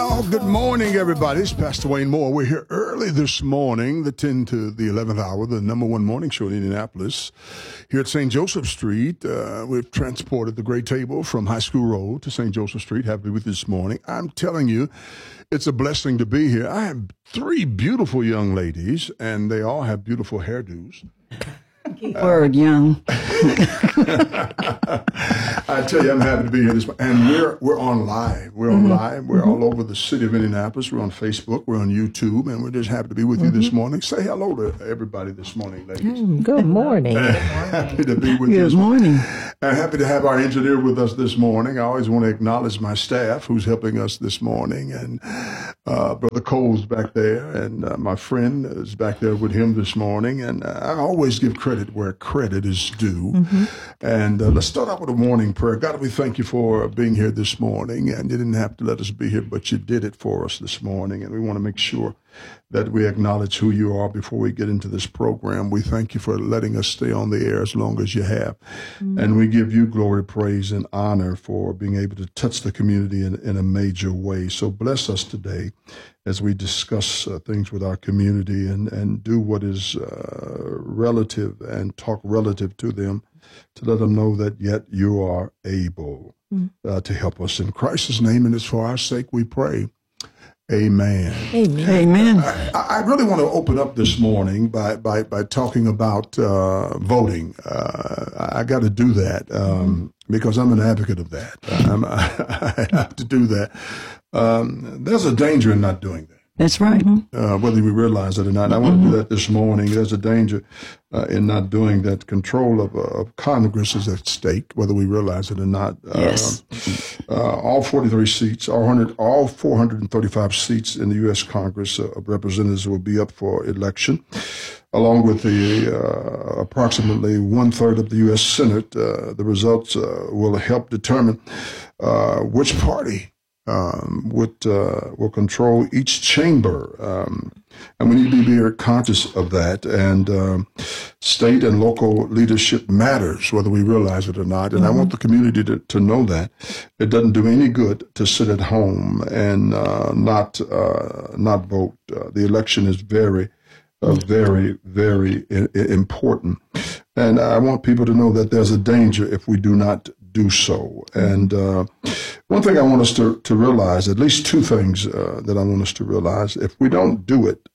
Well, good morning, everybody. It's Pastor Wayne Moore. We're here early this morning, the 10 to the 11th hour, the number one morning show in Indianapolis. Here at St. Joseph Street, we've transported the Great Table from High School Road to St. Joseph Street. Happy to be with you this morning. I'm telling you, it's a blessing to be here. I have three beautiful young ladies, and they all have beautiful hairdos. Word, young. I tell you, I'm happy to be here this morning. And we're on live. We're on live. We're all over the city of Indianapolis. We're on Facebook. We're on YouTube. And we're just happy to be with you this morning. Say hello to everybody this morning, ladies. Good morning. Happy to be with you Good morning. I'm happy to have our engineer with us this morning. I always want to acknowledge my staff who's helping us this morning. And Brother Cole's back there. And my friend is back there with him this morning. And I always give credit where credit is due. And let's start out with a morning prayer. God, we thank you for being here this morning. And you didn't have to let us be here, but you did it for us this morning. And we want to make sure that we acknowledge who you are before we get into this program. We thank you for letting us stay on the air as long as you have. And we give you glory, praise, and honor for being able to touch the community in a major way. So bless us today as we discuss things with our community and do what is relative and talk relative to them to let them know that yet you are able to help us. In Christ's name, and it's for our sake we pray. Amen. Amen. Amen. I really want to open up this morning by talking about voting. I got to do that because I'm an advocate of that. I have to do that. There's a danger in not doing that. That's right. Whether we realize it or not. I want to do that this morning. There's a danger in not doing that. Control of Congress is at stake, whether we realize it or not. Yes. All 43 seats, all 435 seats in the U.S. Congress of Representatives will be up for election, along with the approximately one-third of the U.S. Senate. The results will help determine which party will control each chamber. And we need to be very conscious of that. And state and local leadership matters, whether we realize it or not. And I want the community to know that. It doesn't do any good to sit at home and not vote. The election is very, very important. And I want people to know that there's a danger if we do not do so. And one thing I want us to realize, at least two things that I want us to realize, if we don't do it,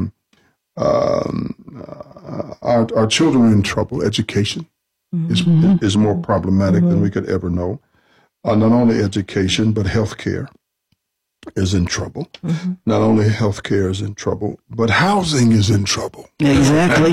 our children are in trouble. Education is more problematic than we could ever know. Not only education, but health care is in trouble. Not only health care is in trouble, but housing is in trouble. Exactly.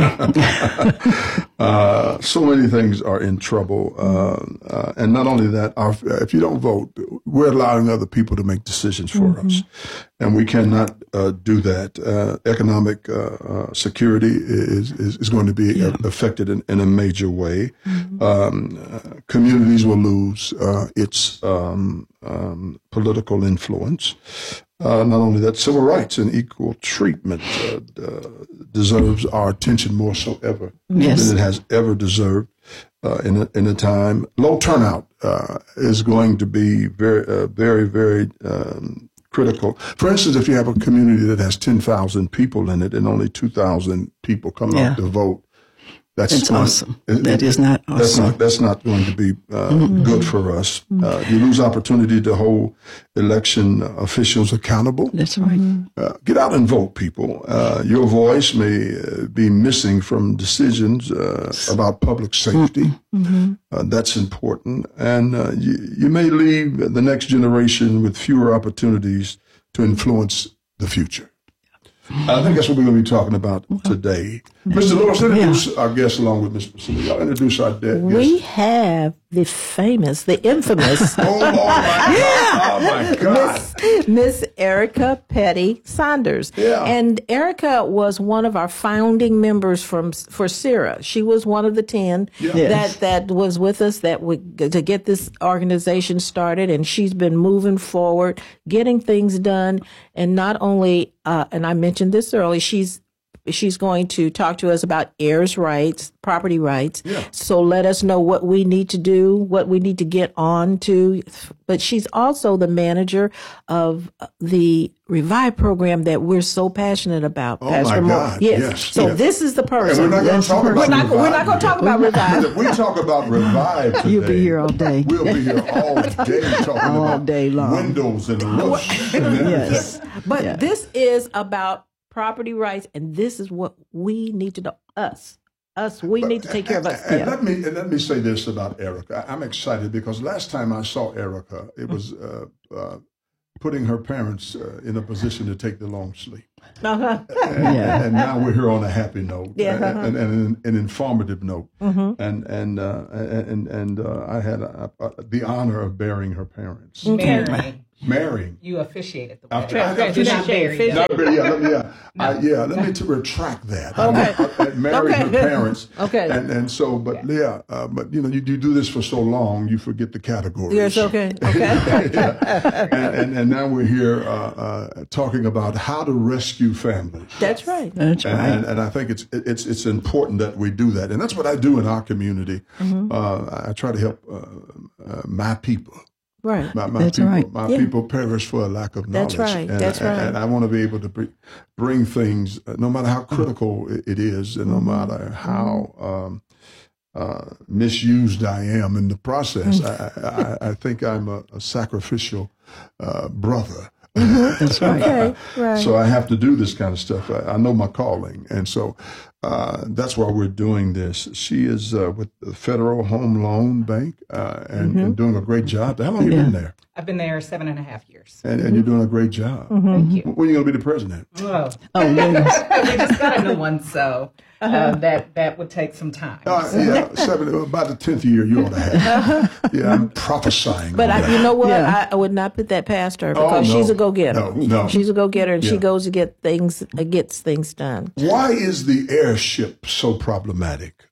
So many things are in trouble. And not only that, if you don't vote, we're allowing other people to make decisions for us. And we cannot do that. Economic security is going to be affected in a major way. Communities will lose its political influence. Not only that, civil rights and equal treatment deserves our attention more so ever than it has ever deserved in a time. Low turnout is going to be very critical. For instance, if you have a community that has 10,000 people in it and only 2,000 people come out to vote, that's awesome. That is not awesome. That's not going to be good for us. You lose opportunity to hold election officials accountable. That's right. Get out and vote, people. Your voice may be missing from decisions about public safety. That's important. And you may leave the next generation with fewer opportunities to influence the future. I think that's what we're going to be talking about today. Mr. Lewis, introduce our guest along with Ms. Priscilla. Y'all introduce our guest. We have the famous, the infamous. Oh my God. Miss Erica Petty Saunders. Yeah. And Erica was one of our founding members for CIRA. She was one of the 10 that was with us to get this organization started. And she's been moving forward, getting things done. And not only, and I mentioned this earlier, she's she's going to talk to us about heirs' rights, property rights. Yeah. So let us know what we need to do, what we need to get on to. But she's also the manager of the Revive program that we're so passionate about. Oh, Pastor my Moore. God. Yes. Yes. So Yes. this is the person. And we're not going to talk about Revive. We're not going to talk about Revive. If we talk about Revive today, You'll be here all day. We'll be here all day talking All about day long. windows and roofs and everything. Yes. But Yeah. this is about property rights, and this is what we need to know. We need to take care of us. And let me say this about Erica. I'm excited because last time I saw Erica, it was putting her parents in a position to take the long sleep. Uh-huh. And now we're here on a happy note, Yeah. and an informative note. Mm-hmm. And I had the honor of bearing her parents. Marrying. You officiated the I wedding. Not buried. Not buried. Let me retract that. Okay. I married her parents. Okay. And so, but but you do this for so long, you forget the categories. Yes. Okay. Okay. and now we're here talking about how to rescue families. That's right. That's right. And I think it's important that we do that, and that's what I do in our community. I try to help my people. Right. My That's people, right. my Yeah. people perish for a lack of knowledge. That's right. And, That's right. And I want to be able to bring things, no matter how critical it is, and no matter how misused I am in the process. I think I'm a sacrificial brother. That's right. Okay. Right. So I have to do this kind of stuff. I know my calling, and so that's why we're doing this. She is with the Federal Home Loan Bank and doing a great job. How long have you been there? I've been there 7.5 years. And you're doing a great job. Thank you. When are you going to be the president? Oh, Oh, goodness. we just got a new one, so that would take some time. About the 10th year you ought to have. Yeah, I'm prophesying. But on that. you know what? Yeah. I would not put that past her because no. she's a go-getter. No. She's a go-getter, and she Yeah. goes to gets things done. Why is the airship so problematic?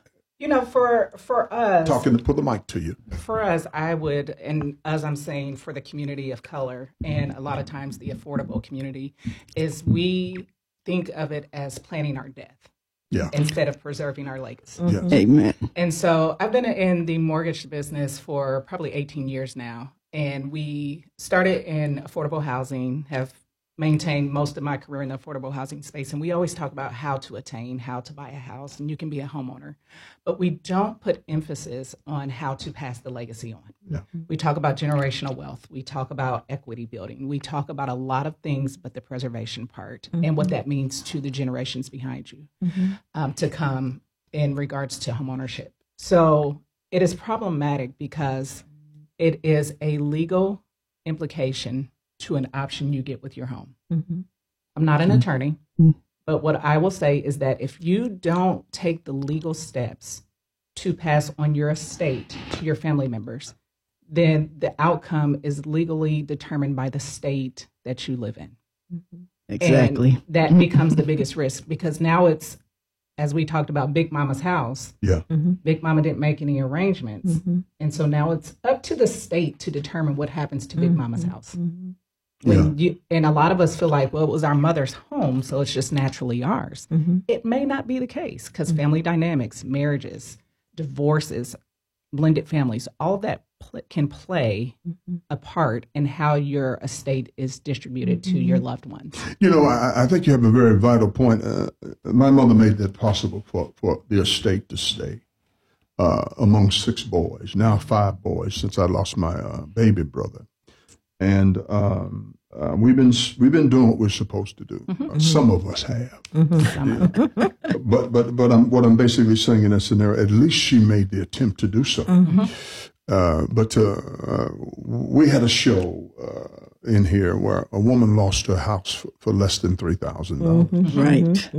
For us, Put the mic to you. for us, I would, and as I'm saying, for the community of color, and a lot of times the affordable community, is we think of it as planning our death Yeah. instead of preserving our legacy. Yes. Amen. And so I've been in the mortgage business for probably 18 years now. And we started in affordable housing, have maintained most of my career in the affordable housing space. And we always talk about how to buy a house, and you can be a homeowner. But we don't put emphasis on how to pass the legacy on. Yeah. We talk about generational wealth. We talk about equity building. We talk about a lot of things, but the preservation part and what that means to the generations behind you to come in regards to homeownership. So it is problematic because it is a legal implication to an option you get with your home. I'm not an attorney, but what I will say is that if you don't take the legal steps to pass on your estate to your family members, then the outcome is legally determined by the state that you live in. Exactly. And that becomes the biggest risk because now it's, as we talked about Big Mama's house, Yeah. Big Mama didn't make any arrangements. And so now it's up to the state to determine what happens to Big Mama's house. And a lot of us feel like, well, it was our mother's home, so it's just naturally ours. It may not be the case because family dynamics, marriages, divorces, blended families, all that can play a part in how your estate is distributed to your loved ones. I think you have a very vital point. My mother made that possible for the estate to stay among 6 boys, now 5 boys since I lost my baby brother. And we've been doing what we're supposed to do. Some of us have. But what I'm basically saying in that scenario, at least she made the attempt to do so. But we had a show in here where a woman lost her house for less than $3,000. Right.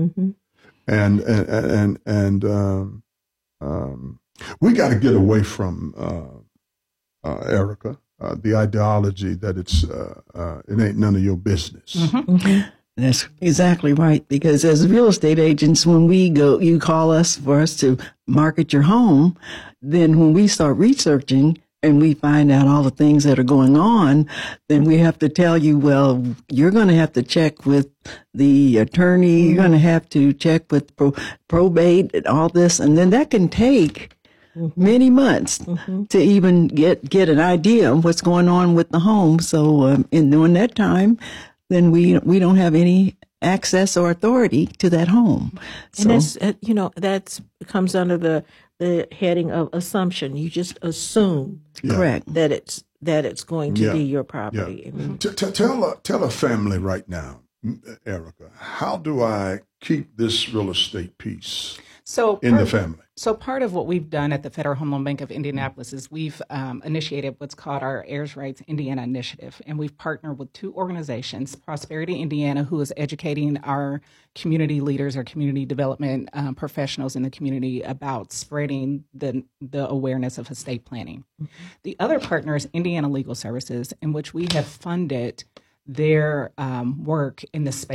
And we got to get away from Erica. The ideology that it ain't none of your business. That's exactly right. Because as real estate agents, when we go, you call us for us to market your home. Then when we start researching, and we find out all the things that are going on, then we have to tell you, well, you're going to have to check with the attorney. You're going to have to check with probate and all this. And then that can take many months to even get an idea of what's going on with the home. So during that time, then we don't have any access or authority to that home. So, and that's, that comes under the heading of assumption. You just assume correct that it's going to be your property. Yeah. I mean, tell a family right now, Erica, how do I keep this real estate piece in the family? So part of what we've done at the Federal Home Loan Bank of Indianapolis is we've initiated what's called our Heirs Rights Indiana Initiative, and we've partnered with 2 organizations, Prosperity Indiana, who is educating our community leaders or community development professionals in the community about spreading the awareness of estate planning. The other partner is Indiana Legal Services, in which we have funded their work in the space